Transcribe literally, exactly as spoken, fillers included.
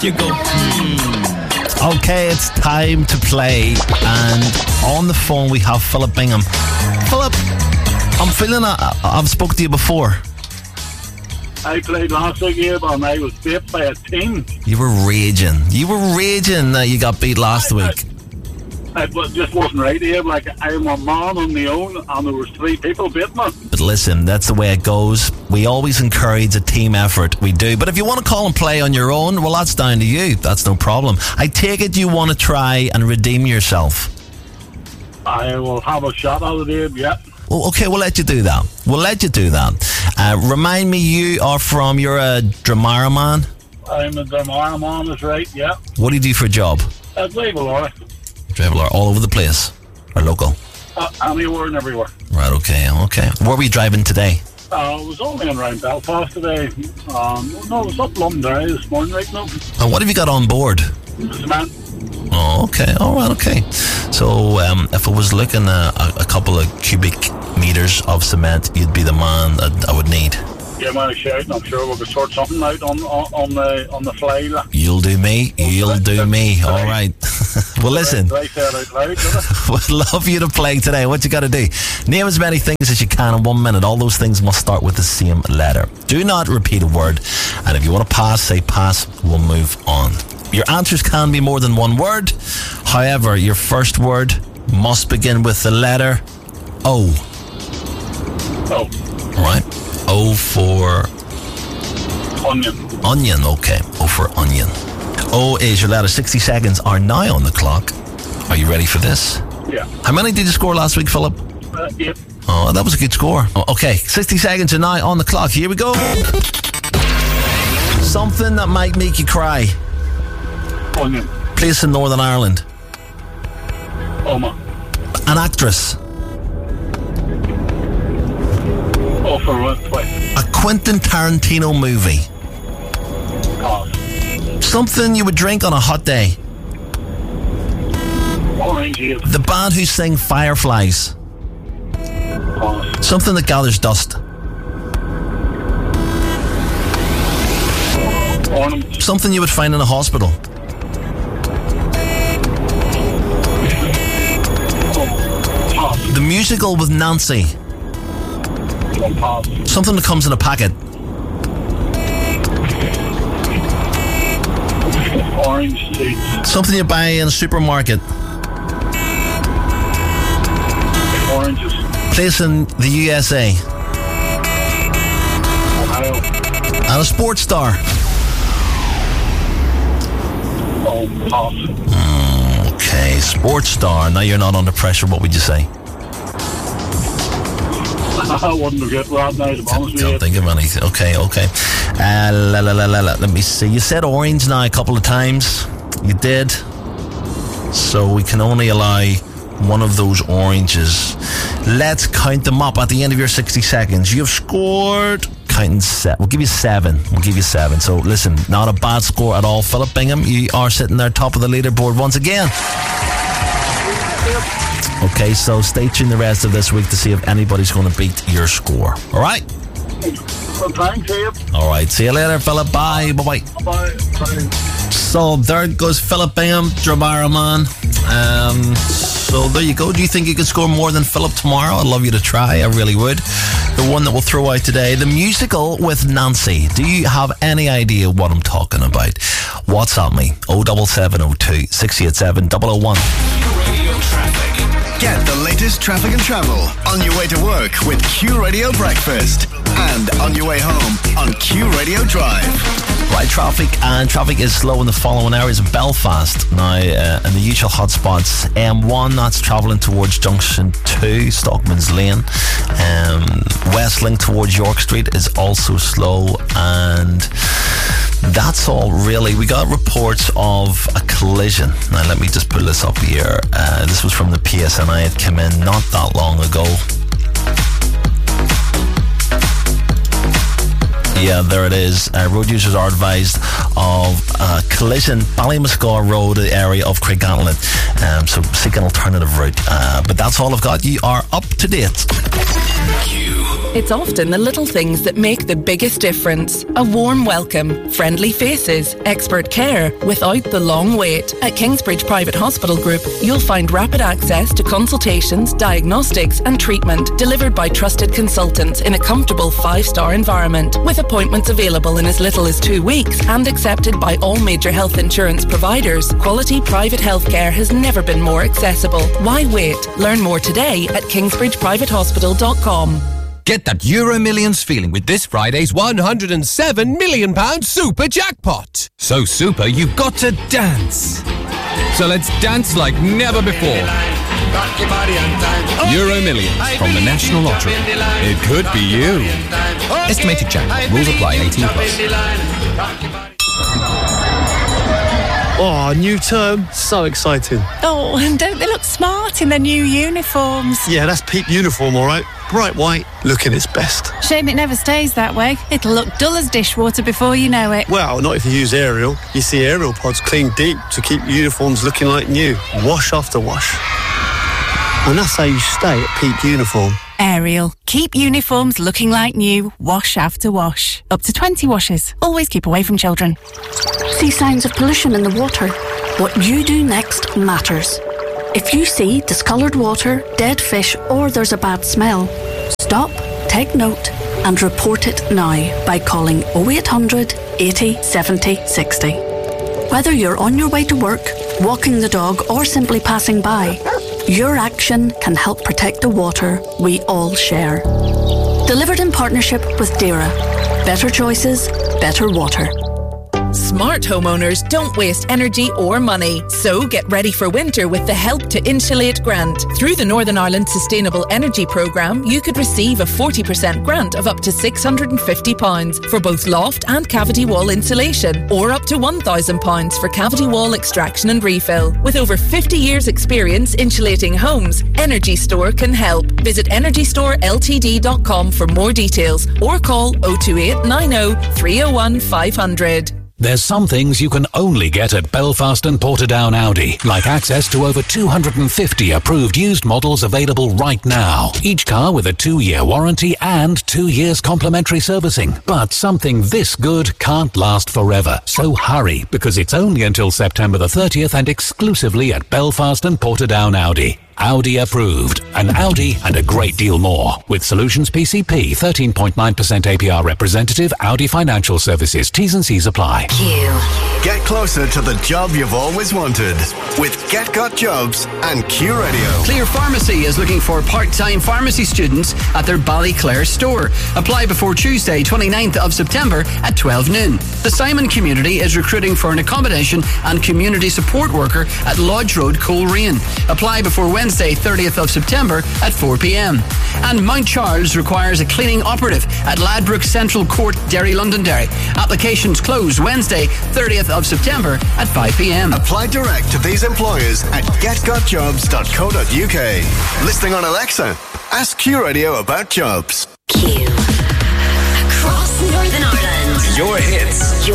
You go, hmm. Okay, it's time to play. And on the phone we have Philip Bingham. Philip, I'm feeling I, I've spoke to you before. I played last week, Abe, and I was beat by a team. You were raging. You were raging that you got beat last I, week. I, it just wasn't right, Abe. Like, I'm a man on my own, and there was three people beating me. But listen, that's the way it goes. We always encourage a team effort. We do. But if you want to call and play on your own, well, that's down to you. That's no problem. I take it you want to try and redeem yourself. I will have a shot at it, Abe, yeah. Well, okay, we'll let you do that. We'll let you do that. Uh, remind me, you are from, you're a Dramara man? I'm a Dramara man, that's right, yeah. What do you do for a job? I drive a lorry. Drive a lorry all over the place? Or local? Uh, anywhere and everywhere. Right, okay, okay. Where were you driving today? Uh, I was only around Belfast today. Um, no, I was up Londonderry this morning, right now. And what have you got on board? Cement. Oh, okay, all right, okay. So, um, if I was looking at a, a couple of cubic meters of cement, you'd be the man that I would need. Give me a shout, and I'm sure we could sort something out on on, on the on the fly. Like. You'll do me. You'll do me. All right. Well, listen. Did I say it out loud, did I? We'd love you to play today. What you got to do? Name as many things as you can in one minute. All those things must start with the same letter. Do not repeat a word. And if you want to pass, say pass. We'll move on. Your answers can be more than one word. However, your first word must begin with the letter O. Oh. All right. O for onion. Onion, okay. O for onion. O is your letter. sixty seconds are now on the clock. Are you ready for this? Yeah. How many did you score last week, Philip? Uh, eight. Oh, that was a good score. Oh, okay, sixty seconds are now on the clock. Here we go. Something that might make you cry. Onion. Place in Northern Ireland. Oma. An actress. Oh, for what? Twice. A Quentin Tarantino movie. Pass. Something you would drink on a hot day. Orange juice. The band who sing Fireflies. Pass. Something that gathers dust. Ornament. Something you would find in a hospital. Oh, pass. The musical with Nancy. Oh, pass. Something that comes in a packet. Orange juice. Something you buy in a supermarket. Oranges. Place in the U S A. Ohio. And a sports star. Oh, pass. Mm, okay, sports star. Now you're not under pressure. What would you say? I wouldn't get right now, to be honest with you. Can't think of anything. Okay, okay. Uh, la, la, la, la, la. Let me see. You said orange now a couple of times. You did. So we can only allow one of those oranges. Let's count them up at the end of your sixty seconds. You've scored... Counting set. We'll give you seven. We'll give you seven. So listen, not a bad score at all. Philip Bingham, you are sitting there top of the leaderboard once again. Okay, so stay tuned the rest of this week to see if anybody's going to beat your score. All right? Well, thanks, Abe. All right. See you later, Philip. Bye. Bye-bye. Bye. Bye. So there goes Philip Bingham, Dramara man. Um, so there you go. Do you think you could score more than Philip tomorrow? I'd love you to try. I really would. The one that we'll throw out today, the musical with Nancy. Do you have any idea what I'm talking about? WhatsApp me oh seven seven oh two, six eight seven, double oh one. Radio Traffic. Get the latest traffic and travel on your way to work with Q Radio Breakfast and on your way home on Q Radio Drive. Right, traffic and traffic is slow in the following areas of Belfast. Now, uh, in the usual hotspots, M one, that's travelling towards Junction two, Stockman's Lane. Um, Westlink towards York Street is also slow, and that's all really. We got reports of a collision. Now, let me just pull this up here. Uh, this was from the P S N I. It came in not that long ago. Yeah, there it is. Uh, road users are advised of uh, collision, Ballymuscar Road, the area of Craigantlet. Um, so seek an alternative route. Uh, but that's all I've got. You are up to date. Q It's often the little things that make the biggest difference. A warm welcome, friendly faces, expert care without the long wait. At Kingsbridge Private Hospital Group, you'll find rapid access to consultations, diagnostics and treatment delivered by trusted consultants in a comfortable five-star environment, with appointments available in as little as two weeks and accepted by all major health insurance providers. Quality private healthcare has never been more accessible. Why wait? Learn more today at kingsbridge private hospital dot com. Get that Euro Millions feeling with this Friday's one hundred seven million pounds super jackpot. So super, you've got to dance. So let's dance like never before. Euro Millions from the National Lottery. It could be you. Estimated jackpot. Rules apply. eighteen plus. Oh, new term. So exciting. Oh, and don't they look smart in their new uniforms? Yeah, that's Peep uniform, all right. Bright white, looking its best. Shame it never stays that way. It'll look dull as dishwater before you know it. Well, not if you use Ariel. You see Ariel pods clean deep to keep uniforms looking like new. Wash after wash. And that's how you stay at Peep uniform. Ariel. Keep uniforms looking like new, wash after wash. Up to twenty washes. Always keep away from children. See signs of pollution in the water? What you do next matters. If you see discoloured water, dead fish, or there's a bad smell, stop, take note, and report it now by calling oh eight hundred eighty seventy sixty. Whether you're on your way to work, walking the dog, or simply passing by, your action can help protect the water we all share. Delivered in partnership with DERA. Better choices, better water. Smart homeowners don't waste energy or money, so get ready for winter with the Help to Insulate grant. Through the Northern Ireland Sustainable Energy Programme, you could receive a forty percent grant of up to six hundred fifty pounds for both loft and cavity wall insulation, or up to one thousand pounds for cavity wall extraction and refill. With over fifty years experience insulating homes, Energy Store can help. Visit energy store l t d dot com for more details, or call oh two eight nine oh three oh one five hundred. There's some things you can only get at Belfast and Portadown Audi, like access to over two hundred fifty approved used models available right now. Each car with a two-year warranty and two years complimentary servicing. But something this good can't last forever. So hurry, because it's only until September the thirtieth and exclusively at Belfast and Portadown Audi. Audi approved. An Audi and a great deal more. With Solutions P C P, thirteen point nine percent A P R representative, Audi Financial Services. T's and C's apply. Q. Get closer to the job you've always wanted with Get Got Jobs and Q Radio. Clear Pharmacy is looking for part-time pharmacy students at their Ballyclare store. Apply before Tuesday, twenty-ninth of September at twelve noon. The Simon community is recruiting for an accommodation and community support worker at Lodge Road, Coleraine. Apply before Wednesday, thirtieth of September at four p.m. And Mount Charles requires a cleaning operative at Ladbroke Central Court, Derry, Londonderry. Applications close Wednesday, thirtieth of September at five p.m. Apply direct to these employers at get got jobs dot co dot u k. Listening on Alexa, ask Q Radio about jobs. Q. Across Northern Ireland. Your hits.